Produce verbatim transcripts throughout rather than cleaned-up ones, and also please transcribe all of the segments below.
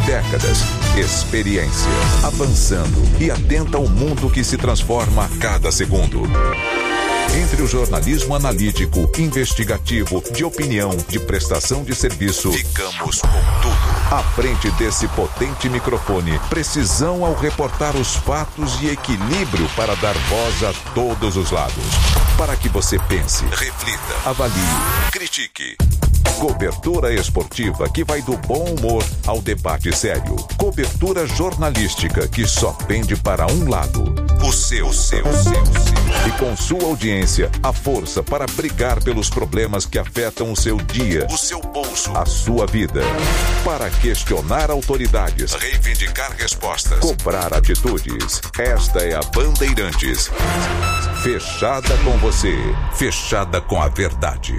décadas. Experiência, avançando e atenta ao mundo que se transforma a cada segundo. Entre o jornalismo analítico, investigativo, de opinião, de prestação de serviço, ficamos com tudo. À frente desse potente microfone, precisão ao reportar os fatos e equilíbrio para dar voz a todos os lados. Para que você pense, reflita, avalie, critique. Cobertura esportiva que vai do bom humor ao debate sério. Cobertura jornalística que só pende para um lado. O seu, o seu, o seu, o seu. E com sua audiência, a força para brigar pelos problemas que afetam o seu dia, o seu bolso, a sua vida. Para questionar autoridades, reivindicar respostas, cobrar atitudes. Esta é a Bandeirantes. Fechada com você, fechada com a verdade.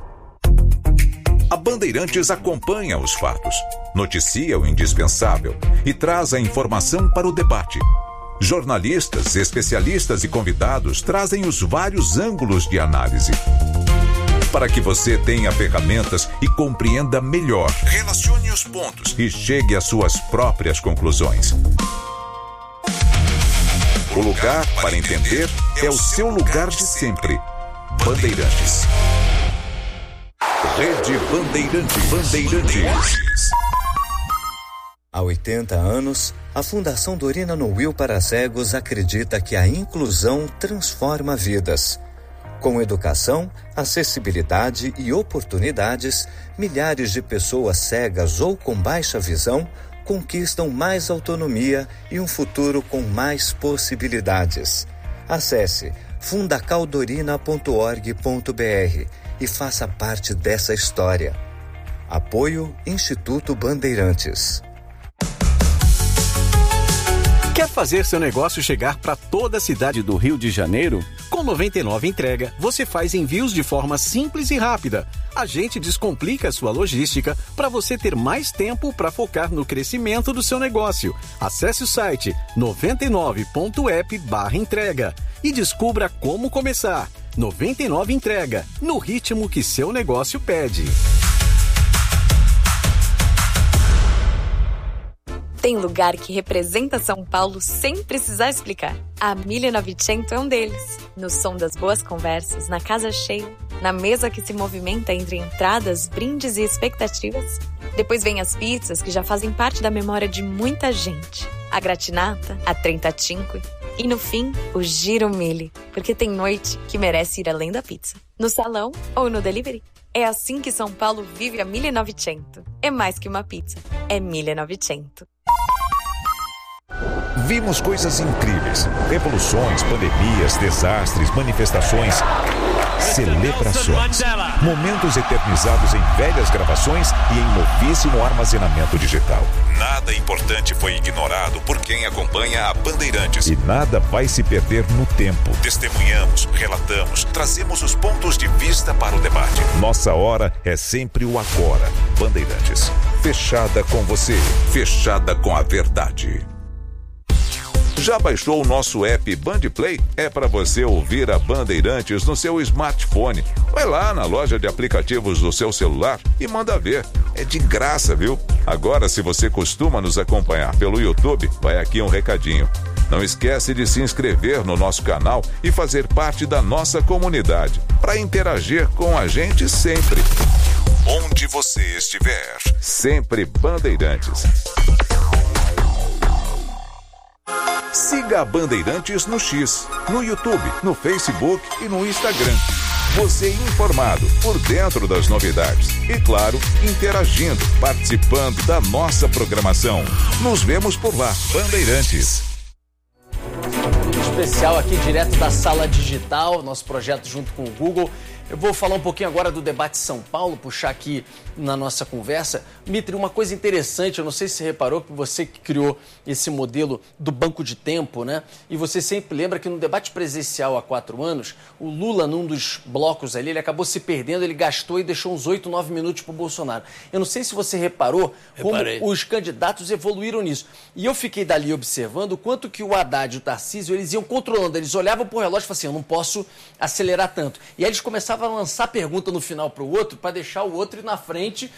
A Bandeirantes acompanha os fatos, noticia o indispensável e traz a informação para o debate. Jornalistas, especialistas e convidados trazem os vários ângulos de análise. Para que você tenha ferramentas e compreenda melhor, relacione os pontos e chegue às suas próprias conclusões. O lugar para entender é o seu lugar de sempre. Bandeirantes. Rede Bandeirantes. Bandeirantes. Há oitenta anos, a Fundação Dorina Noil para Cegos acredita que a inclusão transforma vidas. Com educação, acessibilidade e oportunidades, milhares de pessoas cegas ou com baixa visão conquistam mais autonomia e um futuro com mais possibilidades. Acesse fundacaldorina ponto org ponto br e faça parte dessa história. Apoio Instituto Bandeirantes. Quer fazer seu negócio chegar para toda a cidade do Rio de Janeiro? Com noventa e nove Entrega, você faz envios de forma simples e rápida. A gente descomplica a sua logística para você ter mais tempo para focar no crescimento do seu negócio. Acesse o site noventa e nove ponto app barra entrega e descubra como começar. noventa e nove Entrega, no ritmo que seu negócio pede. Tem lugar que representa São Paulo sem precisar explicar. A mille e novecento é um deles. No som das boas conversas, na casa cheia, na mesa que se movimenta entre entradas, brindes e expectativas. Depois vem as pizzas que já fazem parte da memória de muita gente. A gratinata, a trentacinque e no fim, o giro mille, porque tem noite que merece ir além da pizza. No salão ou no delivery. É assim que São Paulo vive a mille e novecento. É mais que uma pizza, é mille e novecento. Vimos coisas incríveis. Revoluções, pandemias, desastres, manifestações, celebrações. Momentos eternizados em velhas gravações e em novíssimo armazenamento digital. Nada importante foi ignorado por quem acompanha a Bandeirantes. E nada vai se perder no tempo. Testemunhamos, relatamos, trazemos os pontos de vista para o debate. Nossa hora é sempre o agora. Bandeirantes. Fechada com você. Fechada com a verdade. Já baixou o nosso app Bandplay? É para você ouvir a Bandeirantes no seu smartphone. Vai lá na loja de aplicativos do seu celular e manda ver. É de graça, viu? Agora, se você costuma nos acompanhar pelo YouTube, vai aqui um recadinho. Não esquece de se inscrever no nosso canal e fazer parte da nossa comunidade, para interagir com a gente sempre. Onde você estiver, sempre Bandeirantes. Siga a Bandeirantes no X, no YouTube, no Facebook e no Instagram. Você informado, por dentro das novidades. E, claro, interagindo, participando da nossa programação. Nos vemos por lá, Bandeirantes. Especial aqui, direto da Sala Digital, nosso projeto junto com o Google. Eu vou falar um pouquinho agora do debate São Paulo, puxar aqui na nossa conversa. Mitri, uma coisa interessante, eu não sei se você reparou, que você que criou esse modelo do banco de tempo, né? E você sempre lembra que no debate presencial há quatro anos, o Lula, num dos blocos ali, ele acabou se perdendo, ele gastou e deixou uns oito, nove minutos para o Bolsonaro. Eu não sei se você reparou como Reparei. os candidatos evoluíram nisso. E eu fiquei dali observando o quanto que o Haddad e o Tarcísio, eles iam controlando, eles olhavam para o relógio e falavam assim, eu não posso acelerar tanto. E aí eles começavam a lançar pergunta no final para o outro, para deixar o outro ir na frente,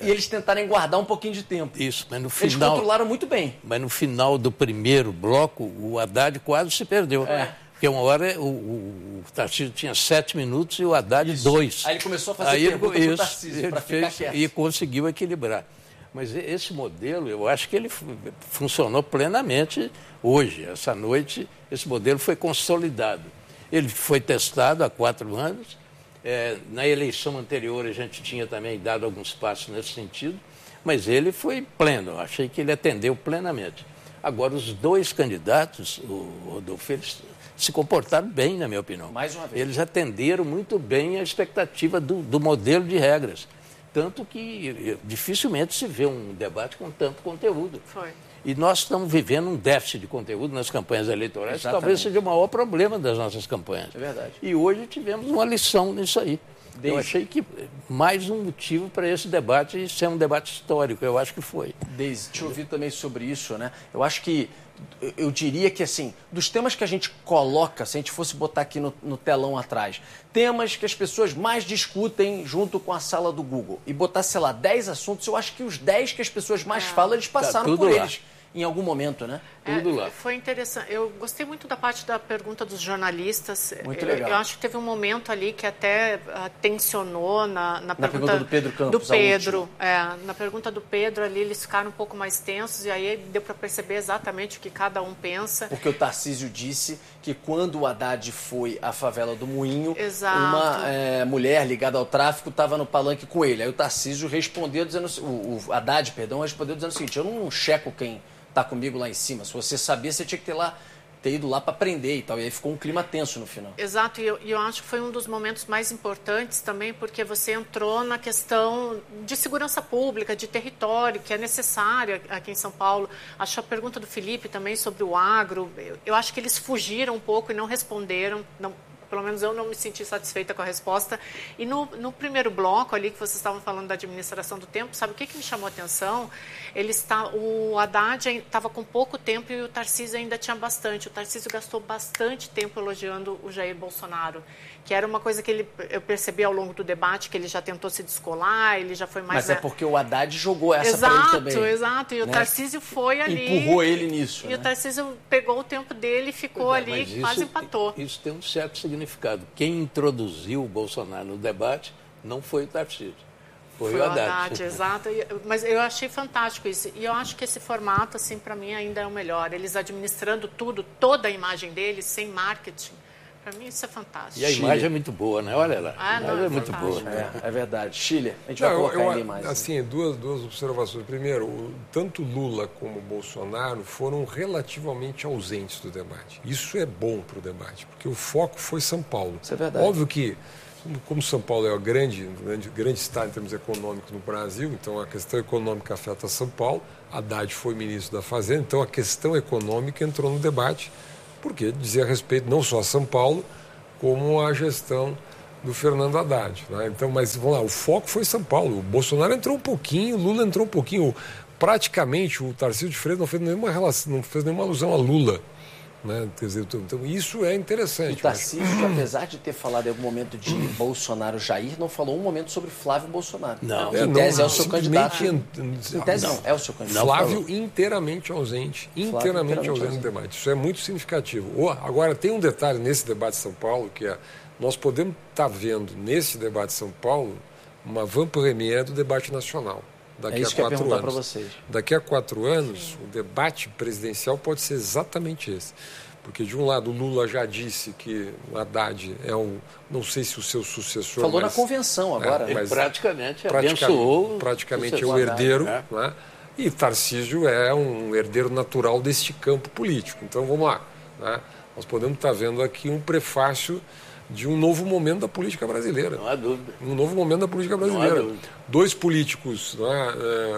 E eles tentarem guardar um pouquinho de tempo. Isso, mas no Eles final... controlaram muito bem. Mas no final do primeiro bloco, o Haddad quase se perdeu. É. Porque uma hora o, o, o Tarcísio tinha sete minutos e o Haddad isso. dois. Aí ele começou a fazer Aí pergunta ele, pro Tarcísio para ficar quieto. E conseguiu equilibrar. Mas esse modelo, eu acho que ele funcionou plenamente hoje. Essa noite, esse modelo foi consolidado. Ele foi testado há quatro anos. É, na eleição anterior, a gente tinha também dado alguns passos nesse sentido, mas ele foi pleno. Eu achei que ele atendeu plenamente. Agora, os dois candidatos, o Rodolfo, eles se comportaram bem, na minha opinião. Mais uma vez. Eles atenderam muito bem a expectativa do, do modelo de regras. Tanto que dificilmente se vê um debate com tanto conteúdo. Foi. E nós estamos vivendo um déficit de conteúdo nas campanhas eleitorais, que Exatamente. talvez seja o maior problema das nossas campanhas. É verdade. E hoje tivemos uma lição nisso aí. Desde... Eu achei que mais um motivo para esse debate ser um debate histórico, eu acho que foi. Deise, te ouvir também sobre isso, né? Eu acho que, eu diria que, assim, dos temas que a gente coloca, se a gente fosse botar aqui no, no telão atrás, temas que as pessoas mais discutem junto com a sala do Google, e botar, sei lá, dez assuntos, eu acho que os dez que as pessoas mais é. falam, eles passaram tá por lá. eles. Em algum momento, né? Tudo é, lá. Foi interessante. Eu gostei muito da parte da pergunta dos jornalistas. Muito eu, legal. Eu acho que teve um momento ali que até uh, tensionou na, na, na pergunta, pergunta do Pedro Campos. Do Pedro. É, na pergunta do Pedro ali, eles ficaram um pouco mais tensos e aí deu para perceber exatamente o que cada um pensa. Porque o Tarcísio disse que quando o Haddad foi à favela do Moinho, Exato. uma é, mulher ligada ao tráfico estava no palanque com ele. Aí o Tarcísio respondeu dizendo, o, o Haddad, perdão, respondeu dizendo o seguinte: eu não checo quem tá comigo lá em cima. Se você sabia, você tinha que ter, lá, ter ido lá para prender e tal. E aí ficou um clima tenso no final. Exato, e eu, eu acho que foi um dos momentos mais importantes também, porque você entrou na questão de segurança pública, de território, que é necessária aqui em São Paulo. Acho a pergunta do Felipe também sobre o agro, eu, eu acho que eles fugiram um pouco e não responderam, não, pelo menos eu não me senti satisfeita com a resposta. E no, no primeiro bloco ali, que vocês estavam falando da administração do tempo, sabe o que, que me chamou a atenção? Ele está, o Haddad estava com pouco tempo e o Tarcísio ainda tinha bastante. O Tarcísio gastou bastante tempo elogiando o Jair Bolsonaro, que era uma coisa que ele, eu percebi ao longo do debate, que ele já tentou se descolar, ele já foi mais... Mas é porque o Haddad jogou essa exato, para ele também. Exato, exato. E né? o Tarcísio foi ali... Empurrou ele nisso. E né? o Tarcísio pegou o tempo dele e ficou é, ali, isso, quase empatou. Isso tem um certo significado. Quem introduziu o Bolsonaro no debate não foi o Tarcísio. Foi, Foi o o Haddad. Haddad, exato. Mas eu achei fantástico isso. E eu acho que esse formato, assim, para mim ainda é o melhor. Eles administrando tudo, toda a imagem deles, sem marketing. Para mim isso é fantástico. E a imagem Chile. É muito boa, né? Olha lá. Ah, a não, imagem é, é muito boa. É, é verdade. Chile, a gente não, vai colocar eu, ali mais. Assim, né? duas, duas observações. Primeiro, o, tanto Lula como Bolsonaro foram relativamente ausentes do debate. Isso é bom para o debate, porque o foco foi São Paulo. Isso é verdade. Óbvio que, como São Paulo é o grande, grande, grande estado em termos econômicos no Brasil, então a questão econômica afeta São Paulo. Haddad foi ministro da Fazenda, então a questão econômica entrou no debate, porque dizia respeito não só a São Paulo, como a gestão do Fernando Haddad. Né? Então, mas vamos lá, o foco foi São Paulo. O Bolsonaro entrou um pouquinho, o Lula entrou um pouquinho. Praticamente o Tarcísio de Freitas não fez nenhuma relação, não fez nenhuma alusão a Lula. Né? Quer dizer, então, isso é interessante. O Tarcísio, mas... apesar de ter falado em algum momento de Bolsonaro Jair, não falou um momento sobre Flávio Bolsonaro. Não, em não, tese não, é o seu candidato. Em, em tese não, é o seu candidato. Flávio inteiramente ausente, inteiramente, inteiramente ausente, ausente no debate. Isso é muito significativo. Oh, agora, tem um detalhe nesse debate de São Paulo, que é, nós podemos estar vendo nesse debate de São Paulo uma van première do debate nacional. Daqui é isso a que eu ia quatro perguntar anos. para vocês. Daqui a quatro anos, Sim. o debate presidencial pode ser exatamente esse. Porque, de um lado, o Lula já disse que o Haddad é um... Não sei se o seu sucessor... Falou mas, na convenção agora. É, né? mas praticamente, praticamente abençoou... Praticamente é o herdeiro. É. Né? E Tarcísio é um herdeiro natural deste campo político. Então, vamos lá. Né? Nós podemos estar vendo aqui um prefácio de um novo momento da política brasileira. Não há dúvida. Um novo momento da política brasileira. Não há dúvida. Dois políticos... Né,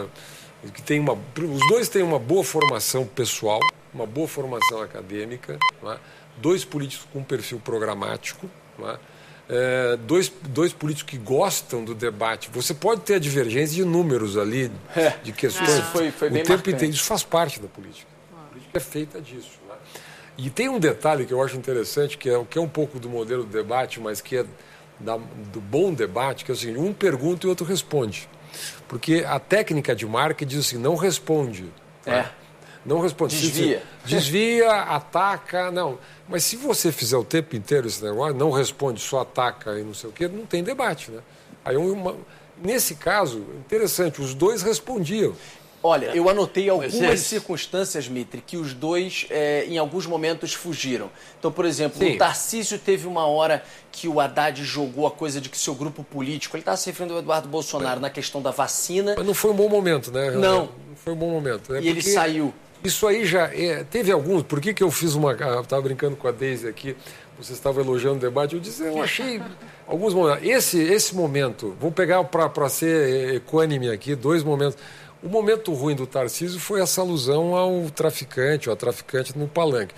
é, que tem uma, os dois têm uma boa formação pessoal, uma boa formação acadêmica, né? Dois políticos com perfil programático, né? é, dois, dois políticos que gostam do debate. Você pode ter a divergência de números ali, é, de questões. Isso foi, foi o bem tempo marcante. inteiro. Isso faz parte da política. A política é feita disso. Né? E tem um detalhe que eu acho interessante, que é, que é um pouco do modelo do debate, mas que é da, do bom debate, que é o seguinte: um pergunta e o outro responde. Porque a técnica de marketing diz assim, não responde. É. Né? Não responde. Desvia. Desvia, ataca, não. Mas se você fizer o tempo inteiro esse negócio, não responde, só ataca e não sei o quê, não tem debate, né? Aí uma, nesse caso, interessante, os dois respondiam. Olha, eu anotei algumas Mas circunstâncias, Mitre, que os dois, é, em alguns momentos, fugiram. Então, por exemplo, Sim. o Tarcísio teve uma hora que o Haddad jogou a coisa de que seu grupo político... Ele estava se referindo ao Eduardo Bolsonaro na questão da vacina. Mas não foi um bom momento, né? Não. Não foi um bom momento. Né? E ele saiu. Isso aí já... É, teve alguns... Por que, que eu fiz uma... Eu estava brincando com a Deise aqui, você estava elogiando o debate, eu disse, eu achei alguns momentos. Esse, esse momento, vou pegar para ser equânime aqui, dois momentos... O momento ruim do Tarcísio foi essa alusão ao traficante, ou a traficante no palanque.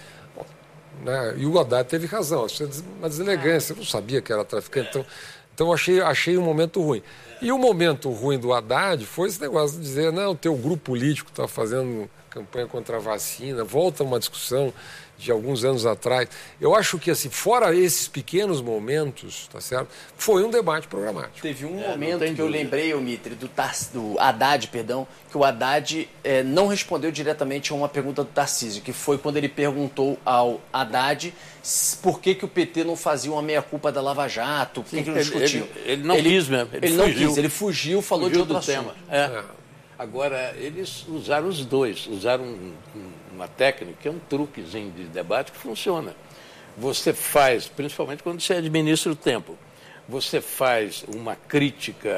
Né? E o Haddad teve razão, isso é uma deselegância, eu não sabia que era traficante, então, então eu achei, achei um momento ruim. E o momento ruim do Haddad foi esse negócio de dizer, não, o teu grupo político está fazendo campanha contra a vacina, volta uma discussão de alguns anos atrás. Eu acho que, assim, fora esses pequenos momentos, tá certo? Foi um debate programático. Teve um É, momento que dúvida. eu lembrei, ô Mitre, do, Tar... do Haddad, perdão, que o Haddad é, não respondeu diretamente a uma pergunta do Tarcísio, que foi quando ele perguntou ao Haddad por que, que o P T não fazia uma meia-culpa da Lava Jato, por que, que não Ele- discutiam. ele- ele não quis mesmo, ele Ele, não fugiu. quis, ele fugiu, falou Fugiu de outro do assunto. tema. É. Agora, eles usaram os dois, usaram um- um- uma técnica, que é um truquezinho de debate que funciona. Você faz, principalmente quando você administra o tempo, você faz uma crítica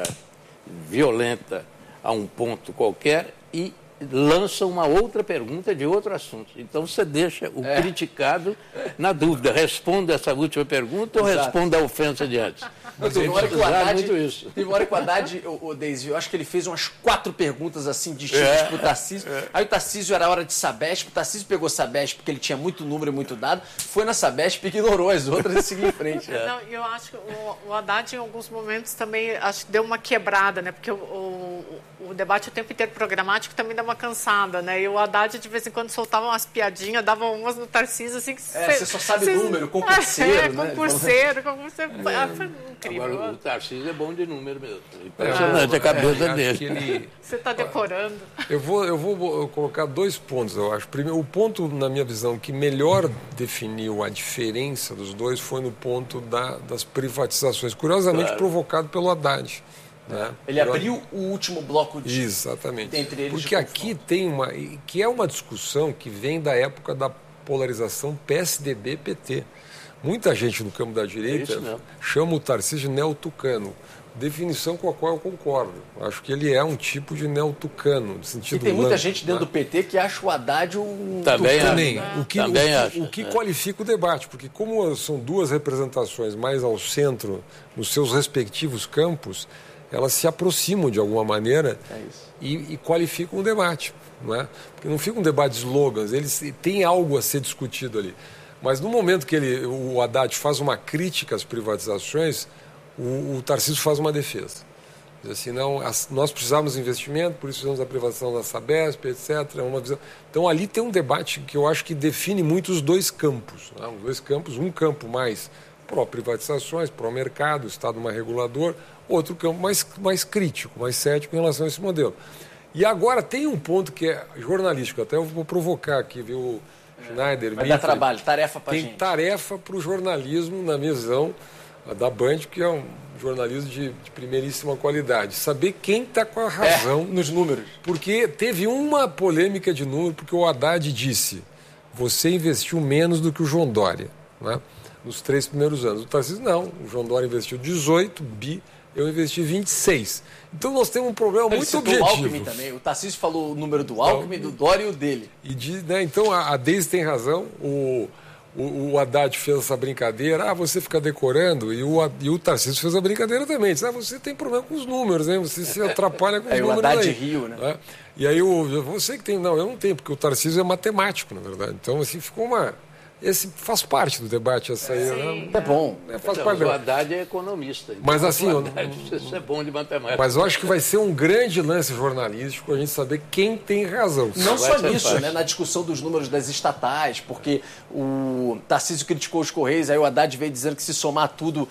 violenta a um ponto qualquer e lança uma outra pergunta de outro assunto. Então você deixa o É. criticado na dúvida, responde essa última pergunta ou Exato. responde a ofensa de antes. Mas teve uma hora que o usaram Haddad, muito isso. teve uma hora que o Haddad, o, o Deise, eu acho que ele fez umas quatro perguntas assim distintas É, pro Tarcísio. Aí o Tarcísio era hora de Sabesp, o Tarcísio pegou Sabesp porque ele tinha muito número e muito dado, foi na Sabesp e ignorou as outras e seguiu em frente. É. Não, eu acho que o, o Haddad, em alguns momentos, também acho que deu uma quebrada, né? Porque o, o, o debate o tempo inteiro programático também dá uma cansada, né? E o Haddad, de vez em quando, soltava umas piadinhas, dava umas no Tarcísio, assim... Que É, você só sabe número, concurseiro, é, né? concurseiro, concurseiro. Ah, foi incrível. Agora, o Tarcísio é bom de número mesmo. Impressionante a cabeça É, acho dele. que ele... Você está decorando. Eu vou, eu vou colocar dois pontos, eu acho. Primeiro, o ponto, na minha visão, que melhor definiu a diferença dos dois foi no ponto da, das privatizações, curiosamente Claro. provocado pelo Haddad. Né? Ele abriu o último bloco de... Exatamente. Entre eles Porque de aqui tem uma... que é uma discussão que vem da época da polarização P S D B P T. Muita gente no campo da direita isso mesmo. chama o Tarcísio de neotucano. Definição com a qual eu concordo. Acho que ele é um tipo de neotucano, no E sentido tem muita lan- gente dentro do P T que acha o Haddad um... Também acho. Também. né? O que, Também o, acho. que- o que É. qualifica o debate, porque como são duas representações mais ao centro, nos seus respectivos campos, elas se aproximam de alguma maneira É isso. e, e qualificam o debate. Não é? Porque não fica um debate de slogans, eles têm algo a ser discutido ali. Mas no momento que ele, o Haddad faz uma crítica às privatizações, o, o Tarcísio faz uma defesa. Diz assim, não, as, nós precisamos de investimento, por isso precisamos da privatização da Sabesp, etcétera. Uma visão. Então ali tem um debate que eu acho que define muito os dois campos. Né? Os dois campos, um campo mais pró-privatizações, pró-mercado, Estado mais regulador, outro campo mais, mais crítico, mais cético em relação a esse modelo. E agora tem um ponto que é jornalístico, até eu vou provocar aqui, viu, Schneider, Vai dar Mitre. trabalho, tarefa pra Tem gente. tarefa para o jornalismo, na minha visão, da Band, que é um jornalismo de, de primeiríssima qualidade. Saber quem está com a razão. É, nos números. Porque teve uma polêmica de número, porque o Haddad disse, você investiu menos do que o João Dória, né? Nos três primeiros anos. O Tarcísio, não. O João Dória investiu dezoito bi, eu investi vinte e seis. Então nós temos um problema Ele muito citou objetivo. o Alckmin também. O Tarcísio falou o número do Alckmin, do Dória e o dele. E de, né, então a, a Deise tem razão, o, o, o Haddad fez essa brincadeira, ah, você fica decorando, e o, e o Tarcísio fez a brincadeira também, disse, ah, você tem problema com os números, né? Você se atrapalha com os É, o números Haddad aí. riu, né? E aí eu, você que tem, não, eu não tenho, porque o Tarcísio é matemático, na verdade. Então, assim, ficou uma... Esse faz parte do debate, essa aí, né? É bom. É, faz Não, parte o do Haddad é economista. Então, Mas assim, o eu- Haddad precisa é bom de matemática. Mas eu acho que vai ser um grande lance jornalístico a gente saber quem tem razão. Não vai só ser nisso, fácil. né? Na discussão dos números das estatais, porque o Tarcísio criticou os Correios, aí o Haddad veio dizendo que se somar tudo, Bom.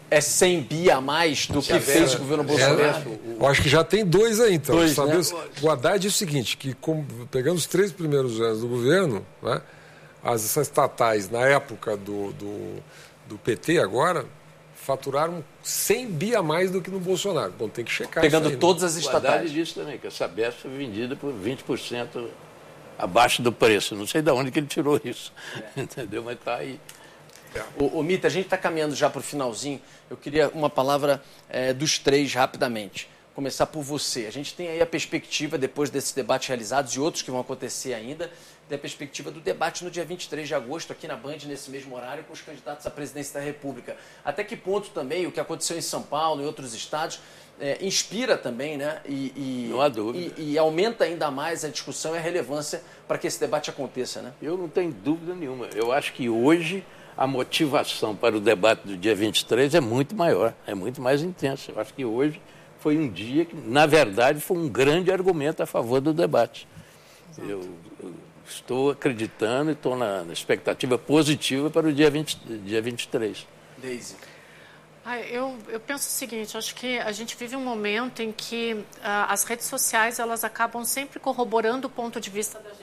é cem bi a mais do que fez o governo Bolsonaro? É, eu acho que já tem dois aí, então. Dois, saber, né? O Haddad diz o seguinte, que com, pegando os três primeiros anos do governo, né, as essas estatais, na época do, do, do P T agora, faturaram cem bi a mais do que no Bolsonaro. Bom, tem que checar Pegando isso aí, todas né? as O estatais. Haddad disse também que a Sabesp foi vendida por vinte por cento abaixo do preço. Não sei de onde que ele tirou isso, é. Entendeu? Mas está aí. Ô, ô Mita, a gente está caminhando já para o finalzinho. Eu queria uma palavra é, dos três rapidamente. Começar por você. A gente tem aí a perspectiva, depois desses debates realizados e outros que vão acontecer ainda, tem a perspectiva do debate no dia vinte e três de agosto, aqui na Band, nesse mesmo horário, com os candidatos à presidência da República. Até que ponto também o que aconteceu em São Paulo e outros estados é, inspira também, né? E, e, não há dúvida. E, e aumenta ainda mais a discussão e a relevância para que esse debate aconteça, né? Eu não tenho dúvida nenhuma. Eu acho que hoje a motivação para o debate do dia vinte e três é muito maior, é muito mais intensa. Eu acho que hoje foi um dia que, na verdade, foi um grande argumento a favor do debate. Eu, eu estou acreditando e estou na, na expectativa positiva para o dia, vinte, dia vinte e três. Deise. Ah, eu, eu penso o seguinte, acho que a gente vive um momento em que ah, as redes sociais elas acabam sempre corroborando o ponto de vista da gente.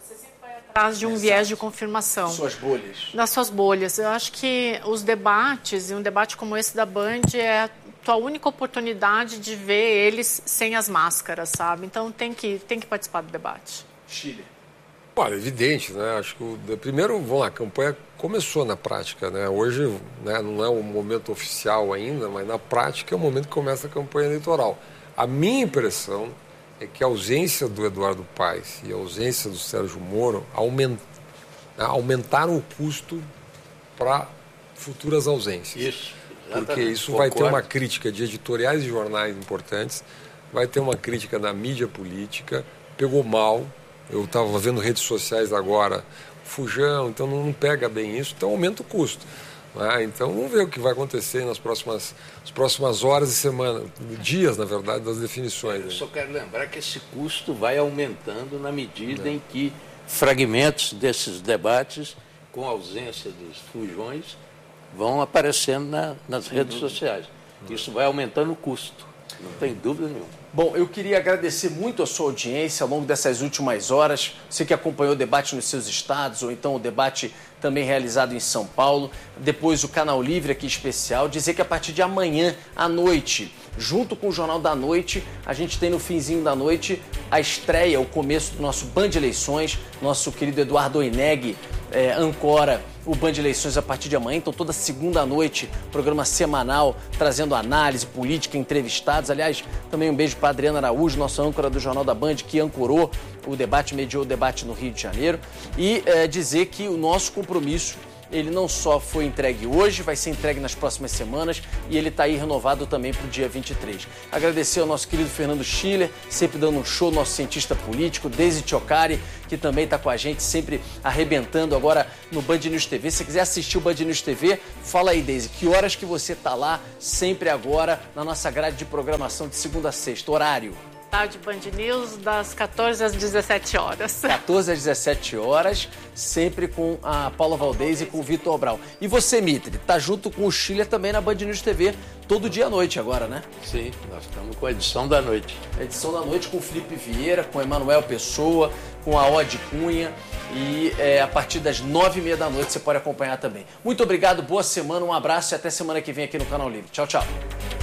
De um Exato. Viés de confirmação. Suas bolhas. Nas suas bolhas. Eu acho que os debates, e um debate como esse da Band, é a tua única oportunidade de ver eles sem as máscaras, sabe? Então tem que, tem que participar do debate. Chile. Olha, evidente, né? Acho que o, primeiro, vamos lá, a campanha começou na prática, né? Hoje, né, não é um momento oficial ainda, mas na prática é o momento que começa a campanha eleitoral. A minha impressão é que a ausência do Eduardo Paes e a ausência do Sérgio Moro aument, né, aumentaram o custo para futuras ausências. Isso, porque isso vai ter uma crítica de editoriais de jornais importantes, vai ter uma crítica da mídia política, pegou mal, eu estava vendo redes sociais agora, fujão, então não pega bem isso, então aumenta o custo. Ah, então vamos ver o que vai acontecer nas próximas, nas próximas horas e semanas, dias, na verdade, das definições. Eu só quero lembrar que esse custo vai aumentando na medida é. em que fragmentos desses debates, com ausência dos fujões, vão aparecendo na, nas redes uhum. sociais. Isso vai aumentando o custo, não tem dúvida nenhuma. Bom, eu queria agradecer muito a sua audiência ao longo dessas últimas horas. Você que acompanhou o debate nos seus estados, ou então o debate também realizado em São Paulo. Depois o Canal Livre aqui especial. Dizer que a partir de amanhã à noite, junto com o Jornal da Noite, a gente tem no finzinho da noite a estreia, o começo do nosso Band Eleições. Nosso querido Eduardo Oineg é, ancora o Band Eleições a partir de amanhã. Então toda segunda noite, programa semanal, trazendo análise, política, entrevistados. Aliás, também um beijo para a Adriana Araújo, nossa âncora do Jornal da Band, que ancorou o debate, mediou o debate no Rio de Janeiro. E é, dizer que o nosso compromisso, ele não só foi entregue hoje, vai ser entregue nas próximas semanas e ele está aí renovado também para o dia vinte e três. Agradecer ao nosso querido Fernando Schiller, sempre dando um show, nosso cientista político, Deise Tchocari, que também está com a gente, sempre arrebentando agora no Band News T V. Se você quiser assistir o Band News T V, fala aí, Deise, que horas que você está lá, sempre agora, na nossa grade de programação de segunda a sexta, horário? Tarde Band News, das quatorze às dezessete horas. quatorze às dezessete horas, sempre com a Paula Valdez e com o Vitor Brau. E você, Mitre, tá junto com o Schiller também na Band News T V, todo dia à noite agora, né? Sim, nós estamos com a edição da noite. A edição da noite com o Felipe Vieira, com o Emanuel Pessoa, com a Ode Cunha. E é, a partir das nove e meia da noite você pode acompanhar também. Muito obrigado, boa semana, um abraço e até semana que vem aqui no Canal Livre. Tchau, tchau.